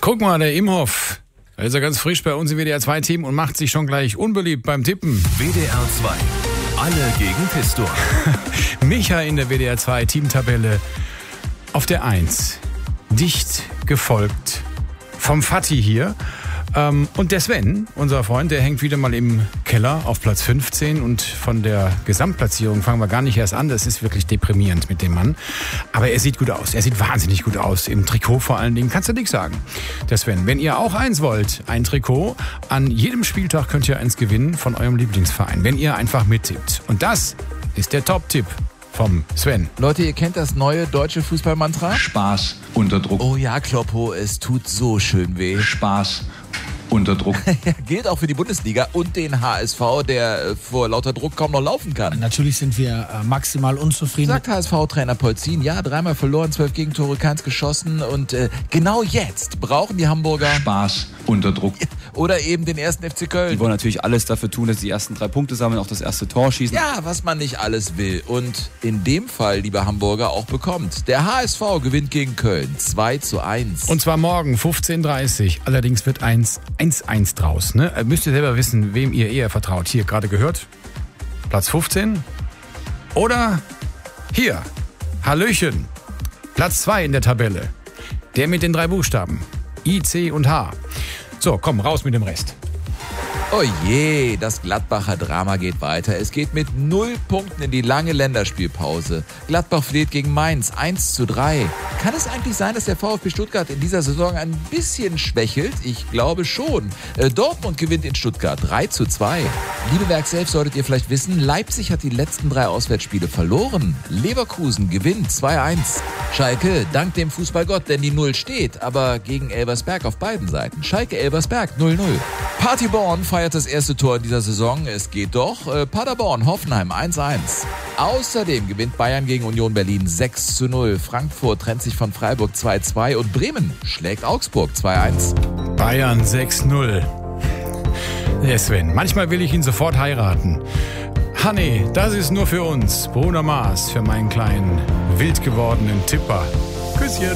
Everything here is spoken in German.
Guck mal, der Imhoff. Da ist er ganz frisch bei uns im WDR-2-Team und macht sich schon gleich unbeliebt beim Tippen. WDR 2. Alle gegen Pistor. Micha in der WDR-2-Teamtabelle auf der 1. Dicht gefolgt vom Fatih hier. Und der Sven, unser Freund, der hängt wieder mal im Keller auf Platz 15. Und von der Gesamtplatzierung fangen wir gar nicht erst an. Das ist wirklich deprimierend mit dem Mann. Aber er sieht gut aus. Er sieht wahnsinnig gut aus. Im Trikot vor allen Dingen. Kannst du nichts sagen. Der Sven, wenn ihr auch eins wollt, ein Trikot, an jedem Spieltag könnt ihr eins gewinnen von eurem Lieblingsverein. Wenn ihr einfach mittippt. Und das ist der Top-Tipp vom Sven. Leute, ihr kennt das neue deutsche Fußballmantra? Spaß unter Druck. Oh ja, Kloppo, es tut so schön weh. Spaß unter Druck. Gilt auch für die Bundesliga und den HSV, der vor lauter Druck kaum noch laufen kann. Natürlich sind wir maximal unzufrieden. Sagt HSV-Trainer Polzin, ja, 3-mal verloren, 12 Gegentore, keins geschossen und genau jetzt brauchen die Hamburger Spaß unter Druck. Oder eben den ersten FC Köln. Die wollen natürlich alles dafür tun, dass sie die ersten 3 Punkte sammeln, auch das erste Tor schießen. Ja, was man nicht alles will und in dem Fall, liebe Hamburger, auch bekommt. Der HSV gewinnt gegen Köln 2:1. Und zwar morgen 15:30 Uhr. Allerdings wird 1:1 draus. Ne? Müsst ihr selber wissen, wem ihr eher vertraut. Hier, gerade gehört, Platz 15. Oder hier, Hallöchen, Platz 2 in der Tabelle. Der mit den 3 Buchstaben, I, C und H. So, komm, raus mit dem Rest. Oh je, das Gladbacher Drama geht weiter. Es geht mit 0 Punkten in die lange Länderspielpause. Gladbach verliert gegen Mainz 1:3. Kann es eigentlich sein, dass der VfB Stuttgart in dieser Saison ein bisschen schwächelt? Ich glaube schon. Dortmund gewinnt in Stuttgart 3:2. Liebewerk selbst solltet ihr vielleicht wissen, Leipzig hat die letzten 3 Auswärtsspiele verloren. Leverkusen gewinnt 2:1. Schalke dank dem Fußballgott, denn die 0 steht, aber gegen Elversberg auf beiden Seiten. Schalke-Elversberg 0:0. Paderborn feiert das erste Tor in dieser Saison. Es geht doch. Paderborn-Hoffenheim 1:1. Außerdem gewinnt Bayern gegen Union Berlin 6:0. Frankfurt trennt sich von Freiburg 2:2 und Bremen schlägt Augsburg 2:1. Bayern 6:0. Der Sven, manchmal will ich ihn sofort heiraten. Honey, das ist nur für uns. Bruno Mars für meinen kleinen, wild gewordenen Tipper. Küsschen.